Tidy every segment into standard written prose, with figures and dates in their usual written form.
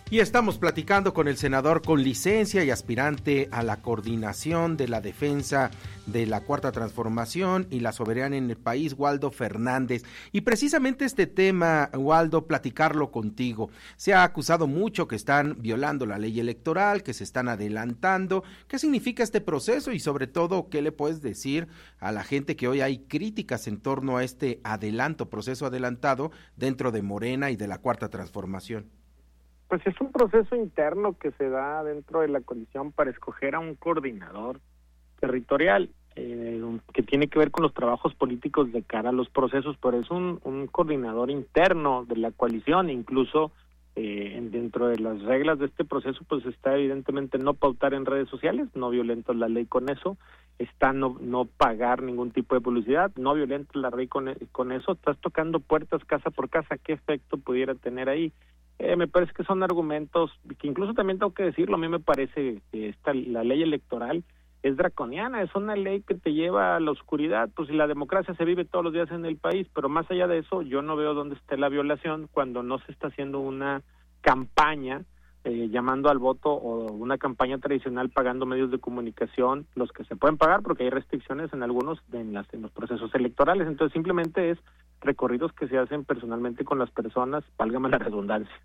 Y estamos platicando con el senador con licencia y aspirante a la coordinación de la defensa de la Cuarta Transformación y la soberanía en el país, Waldo Fernández. Y precisamente este tema, Waldo, platicarlo contigo. Se ha acusado mucho que están violando la ley electoral, que se están adelantando. ¿Qué significa este proceso? Y sobre todo, ¿qué le puedes decir a la gente que hoy hay críticas en torno a este proceso adelantado dentro de Morena y de la Cuarta Transformación? Pues es un proceso interno que se da dentro de la coalición para escoger a un coordinador territorial que tiene que ver con los trabajos políticos de cara a los procesos, pero es un coordinador interno de la coalición. Incluso dentro de las reglas de este proceso pues está evidentemente no pautar en redes sociales, no violentas la ley con eso, está no pagar ningún tipo de publicidad, no violentas la ley con eso, estás tocando puertas casa por casa. ¿Qué efecto pudiera tener ahí? Me parece que son argumentos que incluso también tengo que decirlo, a mí me parece que la ley electoral es draconiana, es una ley que te lleva a la oscuridad. Pues si la democracia se vive todos los días en el país, pero más allá de eso yo no veo dónde esté la violación cuando no se está haciendo una campaña llamando al voto o una campaña tradicional pagando medios de comunicación, los que se pueden pagar porque hay restricciones en algunos en los procesos electorales. Entonces simplemente es recorridos que se hacen personalmente con las personas, válgame la redundancia.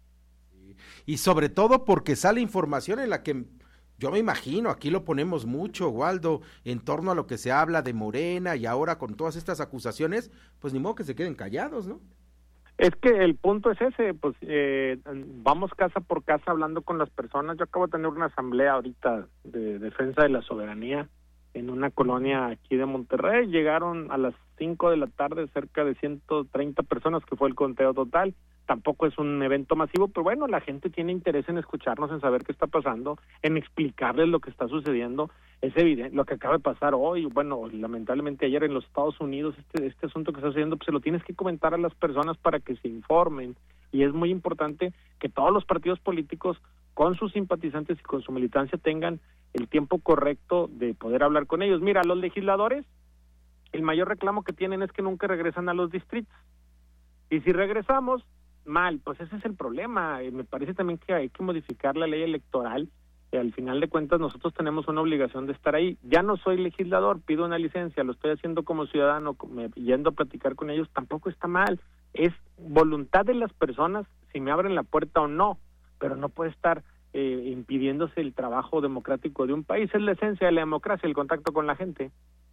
Y sobre todo porque sale información en la que yo me imagino, aquí lo ponemos mucho, Waldo, en torno a lo que se habla de Morena y ahora con todas estas acusaciones, pues ni modo que se queden callados, ¿no? Es que el punto es ese, pues vamos casa por casa hablando con las personas. Yo acabo de tener una asamblea ahorita de defensa de la soberanía en una colonia aquí de Monterrey. Llegaron a las 5 de la tarde cerca de 130 personas, que fue el conteo total. Tampoco es un evento masivo, pero bueno, la gente tiene interés en escucharnos, en saber qué está pasando, en explicarles lo que está sucediendo. Es evidente lo que acaba de pasar hoy, bueno, lamentablemente ayer en los Estados Unidos, este asunto que está sucediendo, pues se lo tienes que comentar a las personas para que se informen, y es muy importante que todos los partidos políticos, con sus simpatizantes y con su militancia, tengan el tiempo correcto de poder hablar con ellos. Mira, los legisladores, el mayor reclamo que tienen es que nunca regresan a los distritos, y si regresamos, mal, pues ese es el problema. Me parece también que hay que modificar la ley electoral. Al final de cuentas nosotros tenemos una obligación de estar ahí. Ya no soy legislador, pido una licencia, lo estoy haciendo como ciudadano, yendo a platicar con ellos, tampoco está mal. Es voluntad de las personas si me abren la puerta o no, pero no puede estar impidiéndose el trabajo democrático de un país. Es la esencia de la democracia, el contacto con la gente.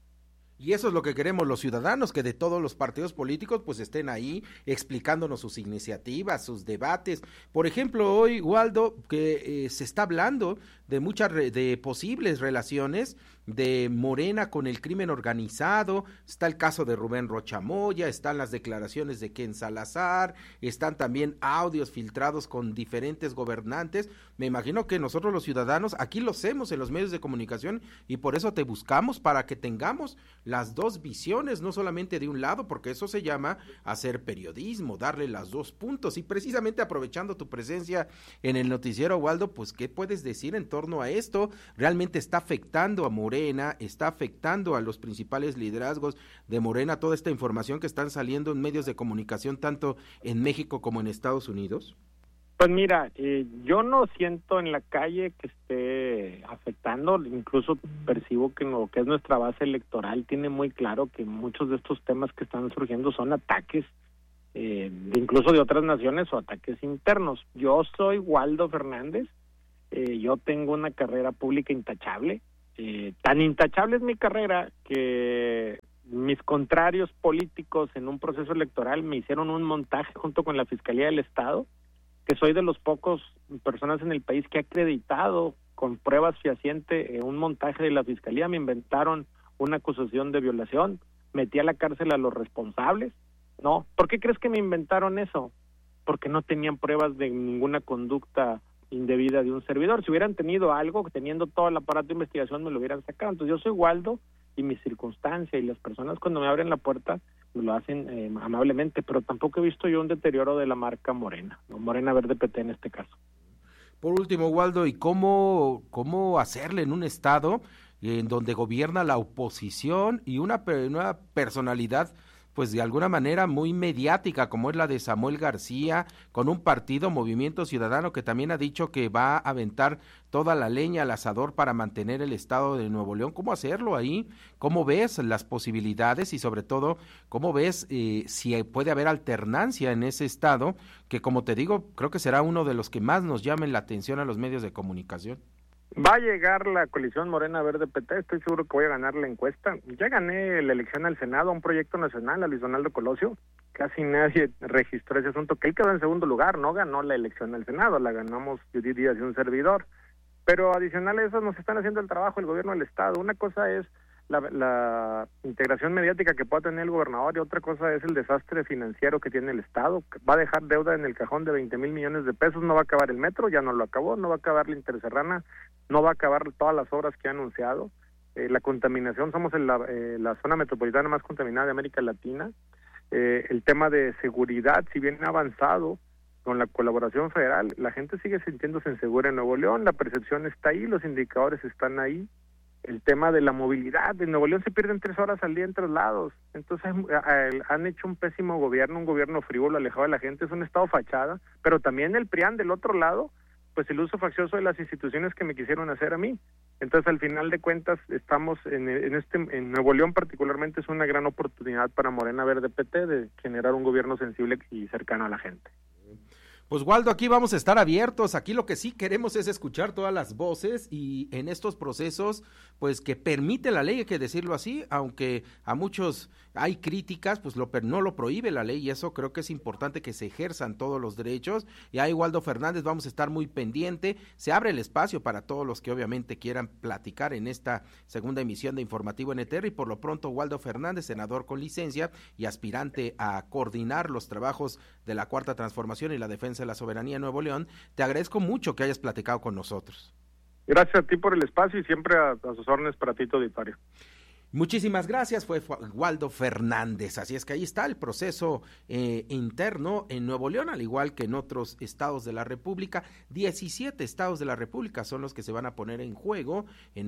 Y eso es lo que queremos los ciudadanos, que de todos los partidos políticos pues estén ahí explicándonos sus iniciativas, sus debates. Por ejemplo, hoy, Waldo, que se está hablando de de posibles relaciones de Morena con el crimen organizado. Está el caso de Rubén Rocha Moya, están las declaraciones de Ken Salazar, están también audios filtrados con diferentes gobernantes. Me imagino que nosotros los ciudadanos aquí lo hacemos en los medios de comunicación y por eso te buscamos, para que tengamos las dos visiones, no solamente de un lado, porque eso se llama hacer periodismo, darle las dos puntos. Y precisamente aprovechando tu presencia en el noticiero, Waldo, pues ¿qué puedes decir en torno a esto? ¿Realmente está afectando a Morena, está afectando a los principales liderazgos de Morena toda esta información que están saliendo en medios de comunicación tanto en México como en Estados Unidos? Pues mira, yo no siento en la calle que esté afectando, incluso percibo que lo que es nuestra base electoral tiene muy claro que muchos de estos temas que están surgiendo son ataques incluso de otras naciones o ataques internos. Yo soy Waldo Fernández, yo tengo una carrera pública intachable, tan intachable es mi carrera que mis contrarios políticos en un proceso electoral me hicieron un montaje junto con la Fiscalía del Estado, que soy de los pocos personas en el país que ha acreditado con pruebas fehacientes un montaje de la Fiscalía. Me inventaron una acusación de violación, metí a la cárcel a los responsables. No, ¿por qué crees que me inventaron eso? Porque no tenían pruebas de ninguna conducta indebida de un servidor. Si hubieran tenido algo, teniendo todo el aparato de investigación, me lo hubieran sacado. Entonces yo soy Waldo y mi circunstancia, y las personas cuando me abren la puerta me lo hacen amablemente, pero tampoco he visto yo un deterioro de la marca Morena, ¿no? Morena Verde PT en este caso. Por último, Waldo, ¿y cómo hacerle en un estado en donde gobierna la oposición y una personalidad pues de alguna manera muy mediática, como es la de Samuel García, con un partido, Movimiento Ciudadano, que también ha dicho que va a aventar toda la leña al asador para mantener el estado de Nuevo León. ¿Cómo hacerlo ahí? ¿Cómo ves las posibilidades y sobre todo cómo ves si puede haber alternancia en ese estado, que como te digo, creo que será uno de los que más nos llamen la atención a los medios de comunicación? Va a llegar la coalición Morena Verde PT, estoy seguro que voy a ganar la encuesta. Ya gané la elección al Senado, a un proyecto nacional, a Luis Donaldo Colosio. Casi nadie registró ese asunto, que él quedó en segundo lugar, no ganó la elección al Senado, la ganamos Judith Díaz y un servidor. Pero adicional a eso nos están haciendo el trabajo el gobierno del Estado. Una cosa es la integración mediática que pueda tener el gobernador y otra cosa es el desastre financiero que tiene el Estado. Va a dejar deuda en el cajón de 20,000 millones de pesos, no va a acabar el metro, ya no lo acabó, no va a acabar la Interserrana, no va a acabar todas las obras que ha anunciado. La contaminación, somos la zona metropolitana más contaminada de América Latina. El tema de seguridad, si bien ha avanzado con la colaboración federal, la gente sigue sintiéndose insegura en Nuevo León, la percepción está ahí, los indicadores están ahí. El tema de la movilidad, en Nuevo León se pierden 3 horas al día en traslados, entonces han hecho un pésimo gobierno, un gobierno frívolo, alejado de la gente, es un estado fachada, pero también el PRIAN del otro lado, pues el uso faccioso de las instituciones que me quisieron hacer a mí. Entonces al final de cuentas estamos en Nuevo León particularmente es una gran oportunidad para Morena Verde PT de generar un gobierno sensible y cercano a la gente. Pues Waldo, aquí vamos a estar abiertos, aquí lo que sí queremos es escuchar todas las voces y en estos procesos, pues que permite la ley, hay que decirlo así, aunque a muchos hay críticas, pues no lo prohíbe la ley y eso creo que es importante que se ejerzan todos los derechos. Y ahí Waldo Fernández vamos a estar muy pendiente, se abre el espacio para todos los que obviamente quieran platicar en esta segunda emisión de Informativo NTR y por lo pronto Waldo Fernández, senador con licencia y aspirante a coordinar los trabajos de la Cuarta Transformación y la defensa de la soberanía en Nuevo León, te agradezco mucho que hayas platicado con nosotros. Gracias a ti por el espacio y siempre a sus órdenes para ti, tu auditorio. Muchísimas gracias, fue Waldo Fernández, así es que ahí está el proceso interno en Nuevo León, al igual que en otros estados de la República. 17 estados de la República son los que se van a poner en juego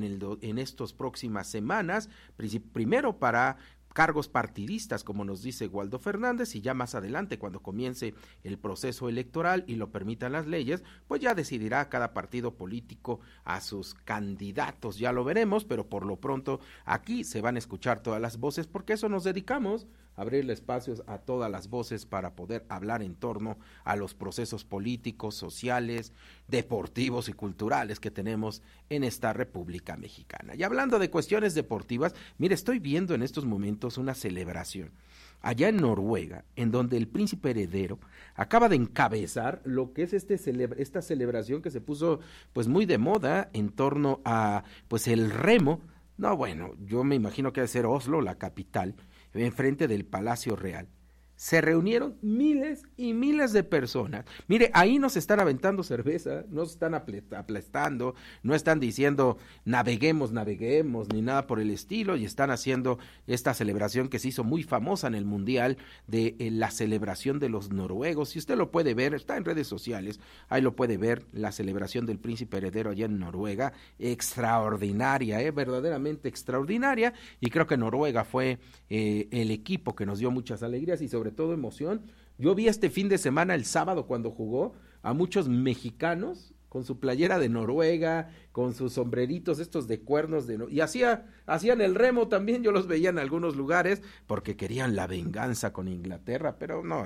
en estas próximas semanas, primero para cargos partidistas, como nos dice Waldo Fernández, y ya más adelante, cuando comience el proceso electoral y lo permitan las leyes, pues ya decidirá cada partido político a sus candidatos, ya lo veremos, pero por lo pronto aquí se van a escuchar todas las voces, porque eso nos dedicamos, a abrirle espacios a todas las voces para poder hablar en torno a los procesos políticos, sociales, deportivos y culturales que tenemos en esta República Mexicana. Y hablando de cuestiones deportivas, mire, estoy viendo en estos momentos una celebración allá en Noruega, en donde el príncipe heredero acaba de encabezar lo que es esta celebración que se puso pues muy de moda en torno a pues el remo. No, bueno, yo me imagino que debe ser Oslo, la capital, enfrente del Palacio Real. Se reunieron miles y miles de personas. Mire, ahí no se están aventando cerveza, no se están aplastando, no están diciendo naveguemos, ni nada por el estilo, y están haciendo esta celebración que se hizo muy famosa en el Mundial de la celebración de los noruegos. Si usted lo puede ver, está en redes sociales, ahí lo puede ver, la celebración del príncipe heredero allá en Noruega, extraordinaria, verdaderamente extraordinaria, y creo que Noruega fue el equipo que nos dio muchas alegrías y sobre todo emoción. Yo vi este fin de semana, el sábado, cuando jugó, a muchos mexicanos con su playera de Noruega, con sus sombreritos estos de cuernos y hacían el remo también, yo los veía en algunos lugares, porque querían la venganza con Inglaterra, pero no,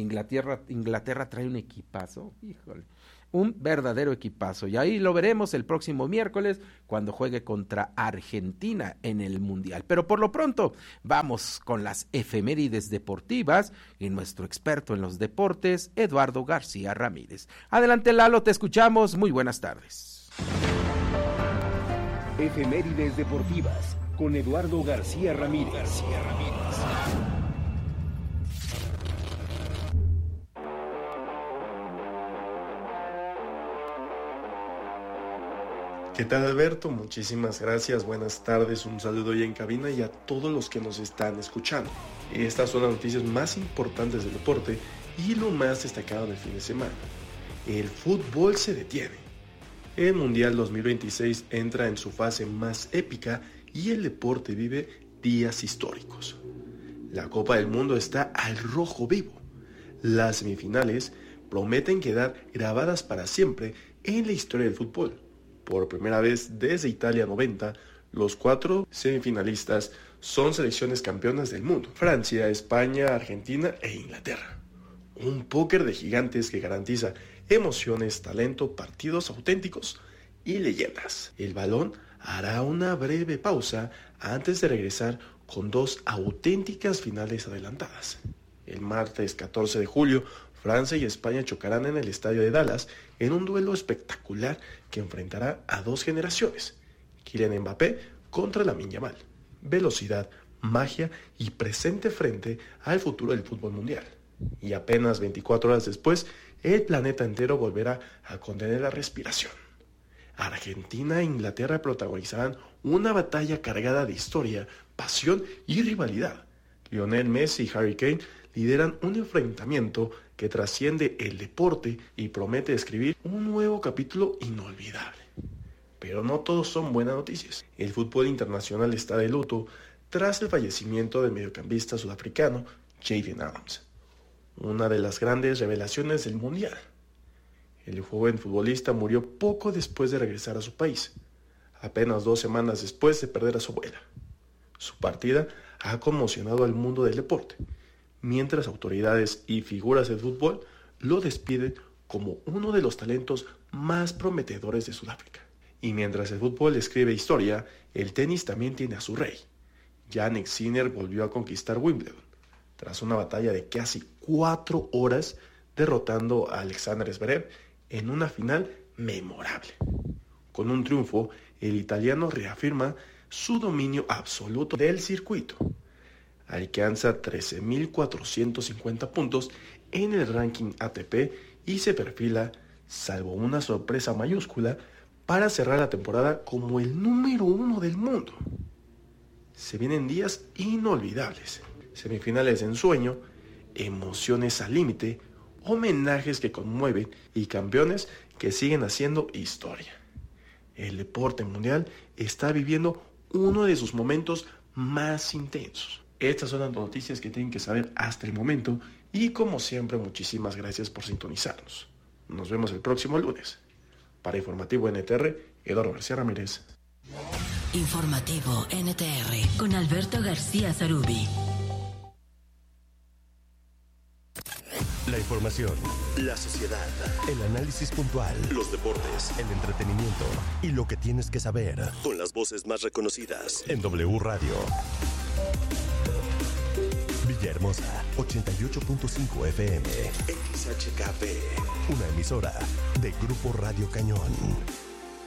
Inglaterra trae un equipazo, híjole, un verdadero equipazo, y ahí lo veremos el próximo miércoles cuando juegue contra Argentina en el Mundial. Pero por lo pronto vamos con las efemérides deportivas y nuestro experto en los deportes, Eduardo García Ramírez. Adelante, Lalo, te escuchamos, muy buenas tardes. Efemérides deportivas con Eduardo García Ramírez. ¿Qué tal, Alberto? Muchísimas gracias, buenas tardes, un saludo ahí en cabina y a todos los que nos están escuchando. Estas son las noticias más importantes del deporte y lo más destacado del fin de semana. El fútbol se detiene. El Mundial 2026 entra en su fase más épica y el deporte vive días históricos. La Copa del Mundo está al rojo vivo. Las semifinales prometen quedar grabadas para siempre en la historia del fútbol. Por primera vez desde Italia 90, los 4 semifinalistas son selecciones campeonas del mundo: Francia, España, Argentina e Inglaterra. Un póker de gigantes que garantiza emociones, talento, partidos auténticos y leyendas. El balón hará una breve pausa antes de regresar con 2 auténticas finales adelantadas. El martes 14 de julio, Francia y España chocarán en el estadio de Dallas en un duelo espectacular que enfrentará a 2 generaciones: Kylian Mbappé contra Lamine Yamal. Velocidad, magia y presente frente al futuro del fútbol mundial. Y apenas 24 horas después, el planeta entero volverá a contener la respiración. Argentina e Inglaterra protagonizarán una batalla cargada de historia, pasión y rivalidad. Lionel Messi y Harry Kane lideran un enfrentamiento que trasciende el deporte y promete escribir un nuevo capítulo inolvidable. Pero no todos son buenas noticias. El fútbol internacional está de luto tras el fallecimiento del mediocampista sudafricano Jayden Adams, una de las grandes revelaciones del mundial. El joven futbolista murió poco después de regresar a su país, apenas 2 semanas después de perder a su abuela. Su partida ha conmocionado al mundo del deporte, mientras autoridades y figuras del fútbol lo despiden como uno de los talentos más prometedores de Sudáfrica. Y mientras el fútbol escribe historia, el tenis también tiene a su rey. Jannik Sinner volvió a conquistar Wimbledon, tras una batalla de casi 4 horas, derrotando a Alexander Zverev en una final memorable. Con un triunfo, el italiano reafirma su dominio absoluto del circuito. Alcanza 13.450 puntos en el ranking ATP y se perfila, salvo una sorpresa mayúscula, para cerrar la temporada como el número 1 del mundo. Se vienen días inolvidables, semifinales de ensueño, emociones al límite, homenajes que conmueven y campeones que siguen haciendo historia. El deporte mundial está viviendo uno de sus momentos más intensos. Estas son las noticias que tienen que saber hasta el momento y, como siempre, muchísimas gracias por sintonizarnos. Nos vemos el próximo lunes. Para Informativo NTR, Eduardo García Ramírez. Informativo NTR con Alberto García Zarubi. La información, la sociedad, el análisis puntual, los deportes, el entretenimiento y lo que tienes que saber. con las voces más reconocidas. En W Radio. Villahermosa, 88.5 FM. XHKP. Una emisora de Grupo Radio Cañón.